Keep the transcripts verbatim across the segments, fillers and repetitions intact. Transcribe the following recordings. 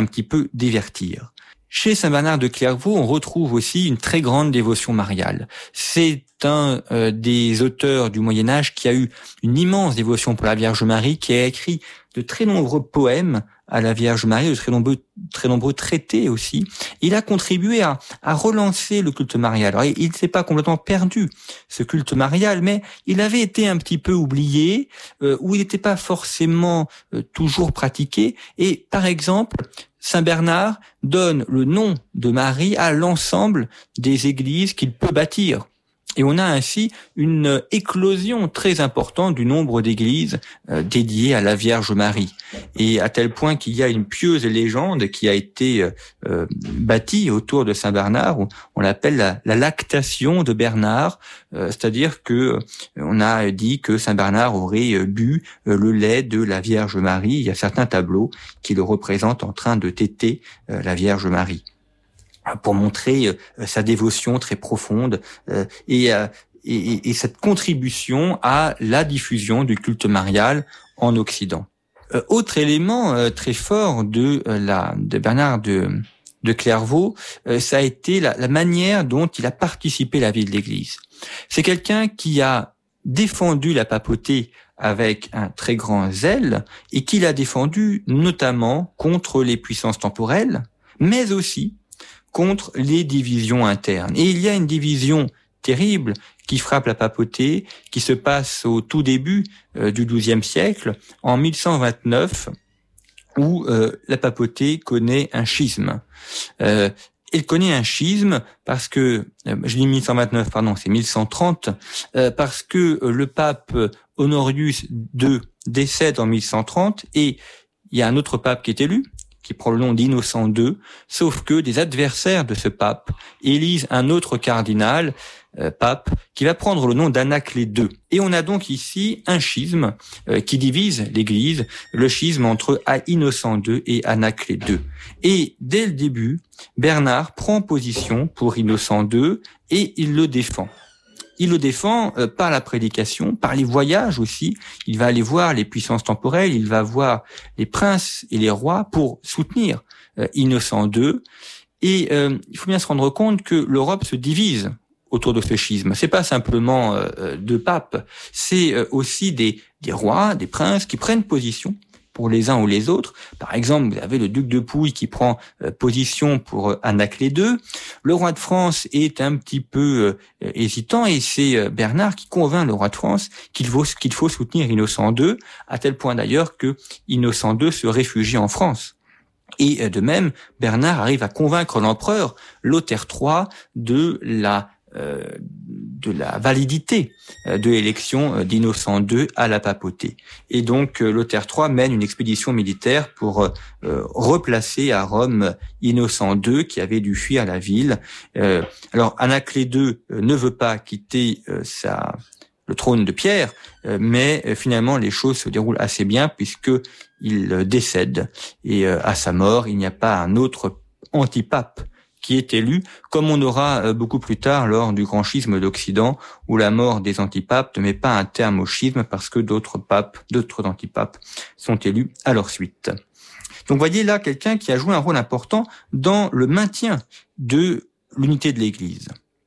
un petit peu divertir. Chez saint Bernard de Clairvaux, on retrouve aussi une très grande dévotion mariale. C'est un euh, des auteurs du Moyen-Âge qui a eu une immense dévotion pour la Vierge Marie, qui a écrit de très nombreux poèmes à la Vierge Marie, de très nombreux, très nombreux traités aussi. Il a contribué à, à relancer le culte marial. Alors, il ne s'est pas complètement perdu, ce culte marial, mais il avait été un petit peu oublié, euh, ou il n'était pas forcément euh, toujours pratiqué. Et par exemple, saint Bernard donne le nom de Marie à l'ensemble des églises qu'il peut bâtir. Et on a ainsi une éclosion très importante du nombre d'églises euh, dédiées à la Vierge Marie. Et à tel point qu'il y a une pieuse légende qui a été euh, bâtie autour de saint Bernard, on, on l'appelle la, la lactation de Bernard, euh, c'est-à-dire que euh, on a dit que saint Bernard aurait euh, bu euh, le lait de la Vierge Marie. Il y a certains tableaux qui le représentent en train de téter euh, la Vierge Marie, pour montrer euh, sa dévotion très profonde euh, et, euh, et, et cette contribution à la diffusion du culte marial en Occident. Euh, autre élément euh, très fort de euh, la de Bernard de de Clairvaux, euh, ça a été la, la manière dont il a participé à la vie de l'Église. C'est quelqu'un qui a défendu la papauté avec un très grand zèle et qui l'a défendu notamment contre les puissances temporelles, mais aussi contre les divisions internes. Et il y a une division terrible qui frappe la papauté, qui se passe au tout début euh, du douzième siècle, en mille cent vingt-neuf, où euh, la papauté connaît un schisme. Euh, elle connaît un schisme parce que, euh, je dis mille cent vingt-neuf, pardon, c'est mille cent trente, euh, parce que euh, le pape Honorius deux décède en mille cent trente, et il y a un autre pape qui est élu, qui prend le nom d'Innocent deux, sauf que des adversaires de ce pape élisent un autre cardinal, euh, pape, qui va prendre le nom d'Anaclet deux. Et on a donc ici un schisme euh, qui divise l'Église, le schisme entre Innocent deux et Anaclet deux. Et dès le début, Bernard prend position pour Innocent deux et il le défend. Il le défend euh, par la prédication, par les voyages aussi. Il va aller voir les puissances temporelles, il va voir les princes et les rois pour soutenir euh, Innocent deux. Et euh, il faut bien se rendre compte que l'Europe se divise autour de ce schisme. C'est pas simplement euh, deux papes, c'est euh, aussi des, des rois, des princes qui prennent position pour les uns ou les autres. Par exemple, vous avez le duc de Pouille qui prend euh, position pour euh, Anaclet deux. Le roi de France est un petit peu euh, hésitant, et c'est euh, Bernard qui convainc le roi de France qu'il faut, qu'il faut soutenir Innocent deux, à tel point d'ailleurs que Innocent deux se réfugie en France. Et euh, de même, Bernard arrive à convaincre l'empereur Lothaire trois de la Euh, de la validité euh, de l'élection d'Innocent deux à la papauté. Et donc euh, Lothaire trois mène une expédition militaire pour euh, replacer à Rome Innocent deux qui avait dû fuir la ville. Euh, alors Anaclet deux euh, ne veut pas quitter euh, sa le trône de Pierre, euh, mais euh, finalement les choses se déroulent assez bien puisque il euh, décède, et euh, à sa mort il n'y a pas un autre antipape qui est élu, comme on aura beaucoup plus tard lors du grand schisme d'Occident, où la mort des antipapes ne met pas un terme au schisme parce que d'autres papes, d'autres antipapes sont élus à leur suite. Donc voyez là quelqu'un qui a joué un rôle important dans le maintien de l'unité de l'Église.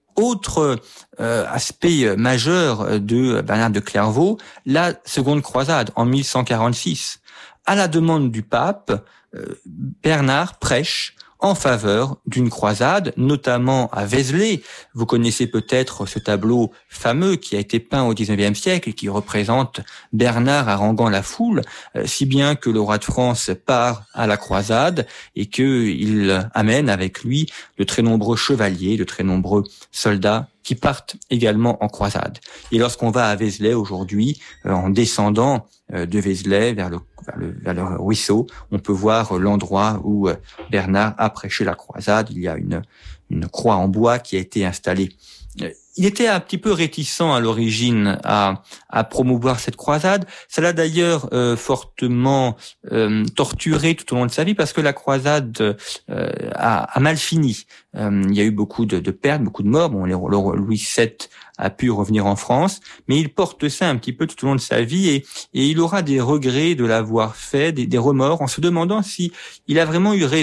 Autre euh, aspect majeur de Bernard de Clairvaux, la seconde croisade en mille cent quarante-six. À la demande du pape, euh, Bernard prêche en faveur d'une croisade, notamment à Vézelay. Vous connaissez peut-être ce tableau fameux qui a été peint au dix-neuvième siècle et qui représente Bernard haranguant la foule, si bien que le roi de France part à la croisade et qu'il amène avec lui de très nombreux chevaliers, de très nombreux soldats qui partent également en croisade. Et lorsqu'on va à Vézelay aujourd'hui, en descendant de Vézelay vers le Vers le, vers le ruisseau, on peut voir l'endroit où Bernard a prêché la croisade. Il y a une, une croix en bois qui a été installée. Il était un petit peu réticent à l'origine à, à promouvoir cette croisade. Ça l'a d'ailleurs euh, fortement euh, torturé tout au long de sa vie parce que la croisade euh, a, a mal fini. Euh, il y a eu beaucoup de, de pertes, beaucoup de morts. Bon, les, le, Louis sept a pu revenir en France, mais il porte ça un petit peu tout au long de sa vie et, et il aura des regrets de l'avoir fait, des, des remords, en se demandant si il a vraiment eu raison